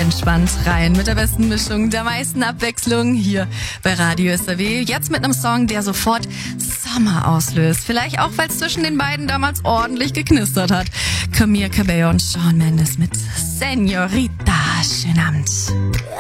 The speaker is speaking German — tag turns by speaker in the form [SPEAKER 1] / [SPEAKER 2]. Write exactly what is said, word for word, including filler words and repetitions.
[SPEAKER 1] entspannt rein mit der besten Mischung, der meisten Abwechslung hier bei Radio S R W. Jetzt mit einem Song, der sofort Sommer auslöst. Vielleicht auch, weil es zwischen den beiden damals ordentlich geknistert hat. Camila Cabello und Shawn Mendes mit Señorita. Schönen Abend.